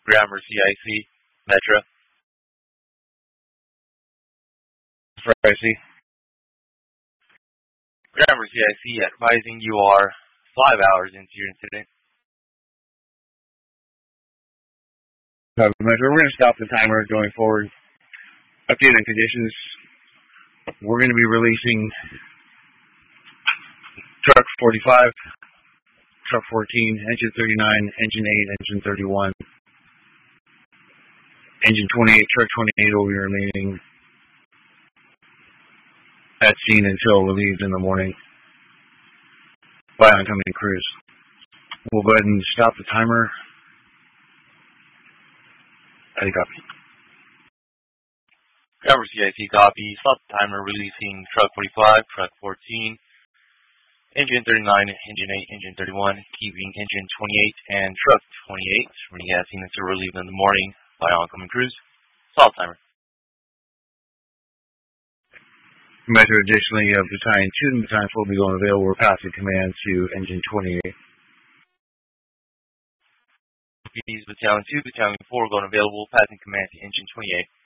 Grammar CIC, Metro. Pricey. Grammar CIC advising you are 5 hours into your incident. Metro, we're going to stop the timer going forward. Updated conditions. We're going to be releasing truck 45, truck 14, engine 39, engine 8, engine 31. Engine 28, truck 28 will be remaining at scene until relieved in the morning by oncoming crews. We'll go ahead and stop the timer. I copy. Grammar CIC copy. Stop the timer releasing truck 45, truck 14, engine 39, engine 8, engine 31, keeping engine 28 and truck 28 running at scene until relieved in the morning by oncoming crews. Stop timer. Metro, additionally, Battalion 2 and Battalion 4 will be going available. We're passing command to engine 28. Battalion 2, Battalion 4 going available, passing command to engine 28.